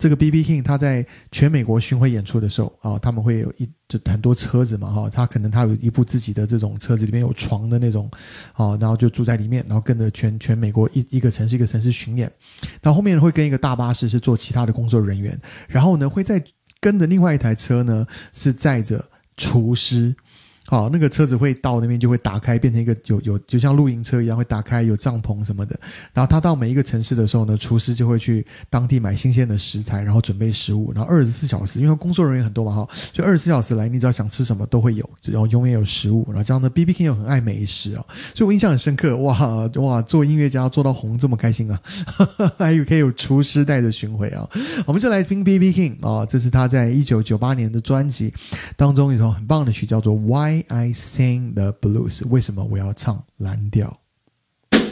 这个 BB King 他在全美国巡回演出的时候啊，他们会有就很多车子嘛他可能他有一部自己的这种车子，里面有床的那种然后就住在里面，然后跟着全美国一个城市一个城市巡演。然后后面会跟一个大巴士是做其他的工作人员，然后呢会再跟着另外一台车呢是载着厨师。那个车子会到那边就会打开，变成一个就像露营车一样会打开，有帐篷什么的。然后他到每一个城市的时候呢，厨师就会去当地买新鲜的食材，然后准备食物，然后24小时，因为工作人员很多嘛所以24小时来，你只要想吃什么都会有，然后永远有食物。然后这样呢 BB King 又很爱美食所以我印象很深刻，哇，做音乐家做到红这么开心啊还有可以有厨师带着巡回我们就来听 BB King 这是他在1998年的专辑当中一首很棒的曲，叫做 Why I Sing the Blues， 为什么我要唱蓝调。